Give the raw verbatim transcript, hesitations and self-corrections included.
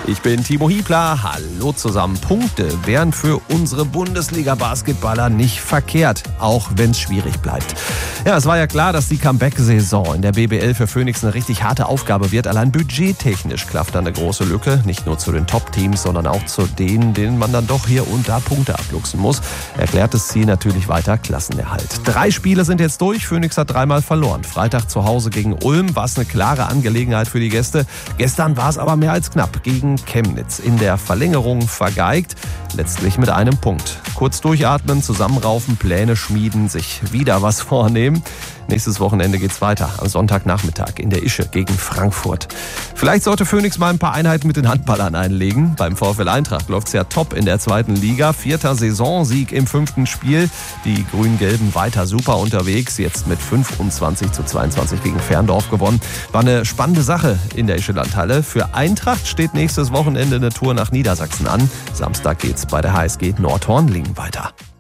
Ich bin Timo Hiebler. Hallo zusammen. Punkte wären für unsere Bundesliga-Basketballer nicht verkehrt, auch wenn es schwierig bleibt. Ja, es war ja klar, dass die Comeback-Saison in der B B L für Phoenix eine richtig harte Aufgabe wird. Allein budgettechnisch klafft da eine große Lücke. Nicht nur zu den Top-Teams, sondern auch zu denen, denen man dann doch hier und da Punkte abluchsen muss. Erklärtes Ziel natürlich weiter Klassenerhalt. Drei Spiele sind jetzt durch. Phoenix hat dreimal verloren. Freitag zu Hause gegen Ulm war es eine klare Angelegenheit für die Gäste. Gestern war es aber mehr als knapp gegen Chemnitz. In der Verlängerung vergeigt, letztlich mit einem Punkt. Kurz durchatmen, zusammenraufen, Pläne schmieden, sich wieder was vornehmen. Nächstes Wochenende geht's weiter, am Sonntagnachmittag in der Ische gegen Frankfurt. Vielleicht sollte Phoenix mal ein paar Einheiten mit den Handballern einlegen. Beim VfL Eintracht läuft's ja top in der zweiten Liga. Vierter Saisonsieg im fünften Spiel. Die Grün-Gelben weiter super unterwegs. Jetzt mit fünfundzwanzig zu zweiundzwanzig gegen Ferndorf gewonnen. War eine spannende Sache in der Ischelandhalle. Für Eintracht steht nächstes Wochenende eine Tour nach Niedersachsen an. Samstag geht's bei der H S G Nordhornlingen weiter.